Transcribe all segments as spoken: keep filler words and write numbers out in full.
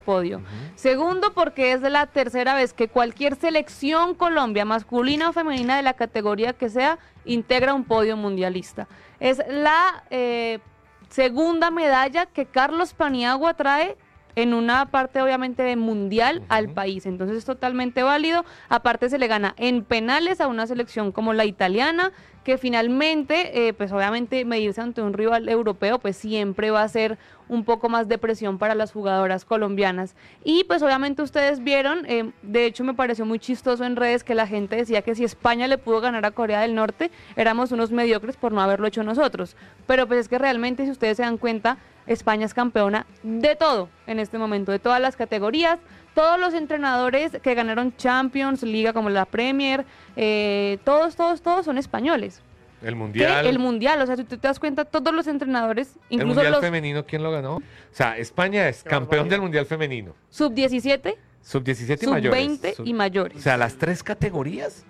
podio. Uh-huh. Segundo, porque es de la tercera vez que cualquier selección Colombia, masculina o femenina de la categoría que sea, integra un podio mundialista. Es la eh, segunda medalla que Carlos Paniagua trae en una parte obviamente mundial uh-huh. al país, entonces es totalmente válido. Aparte se le gana en penales a una selección como la italiana, que finalmente, eh, pues obviamente medirse ante un rival europeo, pues siempre va a ser un poco más de presión para las jugadoras colombianas. Y pues obviamente ustedes vieron, eh, de hecho me pareció muy chistoso en redes que la gente decía que si España le pudo ganar a Corea del Norte, éramos unos mediocres por no haberlo hecho nosotros. Pero pues es que realmente, si ustedes se dan cuenta, España es campeona de todo en este momento, de todas las categorías. Todos los entrenadores que ganaron Champions, Liga como la Premier, eh, todos, todos, todos son españoles. El Mundial. ¿Qué? El Mundial, o sea, si tú te das cuenta, todos los entrenadores, incluso ¿El Mundial los... femenino quién lo ganó? O sea, España es campeón del Mundial femenino. sub diecisiete, sub diecisiete y mayores. sub veinte y mayores. O sea, las tres categorías.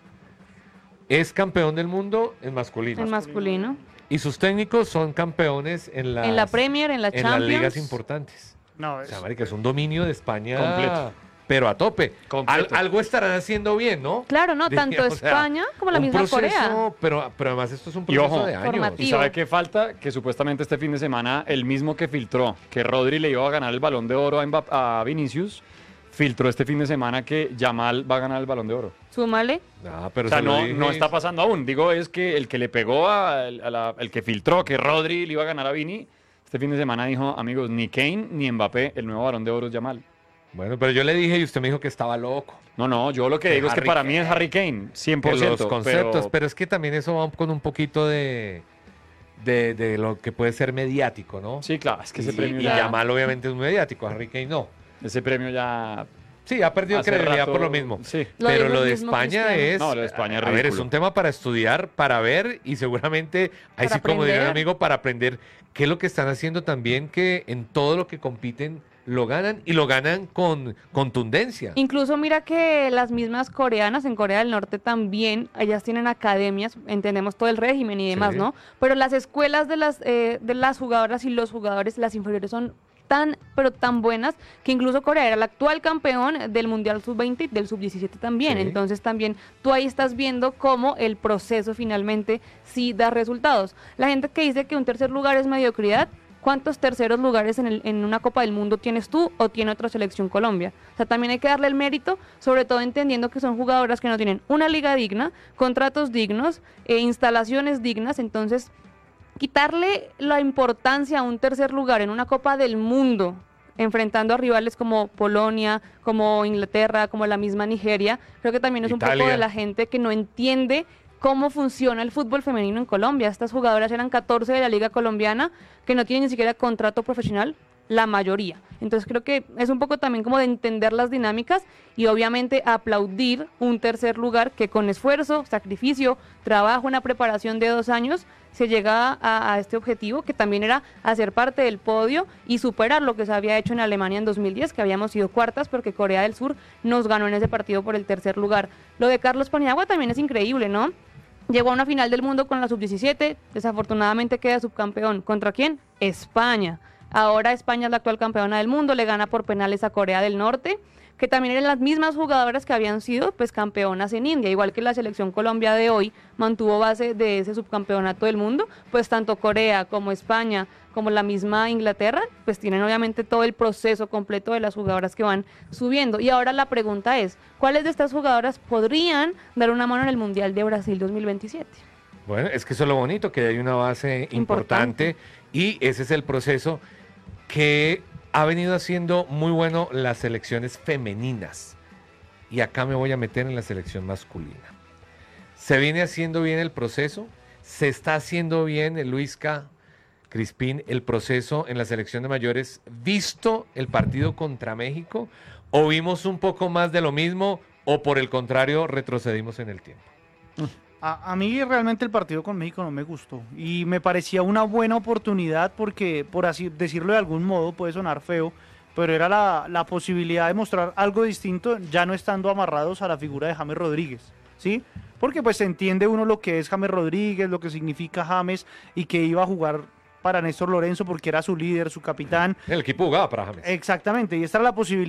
Es campeón del mundo en masculino. En masculino. Y sus técnicos son campeones en, las, en la Premier, en la en Champions. las ligas importantes. No, es... O sea, marica, es un dominio de España completo. Pero a tope. Completo. Al, algo estarán haciendo bien, ¿no? Claro, no, tanto o sea, España como la misma proceso, Corea. Pero, pero además esto es un Y proceso ojo, de años. formativo. ¿Y sabe qué falta? Que supuestamente este fin de semana el mismo que filtró que Rodri le iba a ganar el Balón de Oro a, Mbapp- a Vinicius, filtró este fin de semana que Yamal va a ganar el Balón de Oro. Súmale. No, pero O sea, se lo no, dije. no está pasando aún. Digo, es que el que le pegó, a, a la- el que filtró que Rodri le iba a ganar a Vini, este fin de semana dijo, amigos, ni Kane ni Mbappé, el nuevo Balón de Oro es Yamal. Bueno, pero yo le dije y usted me dijo que estaba loco. No, no, yo lo que Que digo es que Harry para Kane. mí es Harry Kane, cien por Que ciento. los conceptos, pero... pero... es que también eso va con un poquito de, de, de lo que puede ser mediático, ¿no? Sí, claro, es que ese y, premio y ya... Yamal obviamente es mediático, Harry Kane no. Ese premio ya... Sí, ha perdido hace credibilidad rato- por lo mismo. Sí. Lo Pero dijo lo el de mismo España Cristiano. es... No, lo de España es a ver, es ridículo. un tema para estudiar, para ver y seguramente, ahí Para sí como diría un aprender. amigo, para aprender qué es lo que están haciendo también, que en todo lo que compiten lo ganan y lo ganan con contundencia. Incluso mira que las mismas coreanas, en Corea del Norte también, ellas tienen academias, entendemos todo el régimen y demás, Sí. ¿no? Pero las escuelas de las, eh, de las jugadoras y los jugadores, las inferiores son tan, pero tan buenas, que incluso Corea era el actual campeón del Mundial sub veinte y del sub diecisiete también. Sí. Entonces también tú ahí estás viendo cómo el proceso finalmente sí da resultados. La gente que dice que un tercer lugar es mediocridad, ¿cuántos terceros lugares en, el, en una Copa del Mundo tienes tú o tiene otra selección Colombia? O sea, también hay que darle el mérito, sobre todo entendiendo que son jugadoras que no tienen una liga digna, contratos dignos, e instalaciones dignas. Entonces, quitarle la importancia a un tercer lugar en una Copa del Mundo, enfrentando a rivales como Polonia, como Inglaterra, como la misma Nigeria, creo que también es un Italia. poco de la gente que no entiende cómo funciona el fútbol femenino en Colombia. Estas jugadoras eran catorce de la liga colombiana que no tienen ni siquiera contrato profesional, la mayoría. Entonces creo que es un poco también como de entender las dinámicas y obviamente aplaudir un tercer lugar que con esfuerzo, sacrificio, trabajo, una preparación de dos años, se llega a, a este objetivo, que también era hacer parte del podio y superar lo que se había hecho en Alemania en dos mil diez, que habíamos sido cuartas porque Corea del Sur nos ganó en ese partido por el tercer lugar. Lo de Carlos Paniagua también es increíble, ¿no? Llegó a una final del mundo con la sub diecisiete, desafortunadamente queda subcampeón. ¿Contra quién? España. Ahora España es la actual campeona del mundo, le gana por penales a Corea del Norte, que también eran las mismas jugadoras que habían sido pues campeonas en India, igual que la selección Colombia de hoy mantuvo base de ese subcampeonato del mundo, pues tanto Corea como España como la misma Inglaterra, pues tienen obviamente todo el proceso completo de las jugadoras que van subiendo. Y ahora la pregunta es, ¿cuáles de estas jugadoras podrían dar una mano en el Mundial de Brasil dos mil veintisiete? Bueno, es que eso es lo bonito, que hay una base importante, Importante. y ese es el proceso que ha venido haciendo muy bueno las selecciones femeninas. Y acá me voy a meter en la selección masculina. Se viene haciendo bien el proceso, se está haciendo bien, eh, Luisca, Crispín, el proceso en la selección de mayores, visto el partido contra México, o vimos un poco más de lo mismo, o por el contrario retrocedimos en el tiempo. A, a mí realmente el partido con México no me gustó y me parecía una buena oportunidad porque, por así decirlo de algún modo, puede sonar feo, pero era la, la posibilidad de mostrar algo distinto, ya no estando amarrados a la figura de James Rodríguez, ¿sí? Porque pues se entiende uno lo que es James Rodríguez, lo que significa James y que iba a jugar para Néstor Lorenzo porque era su líder, su capitán. El equipo jugaba para James. Exactamente, y esta era la posibilidad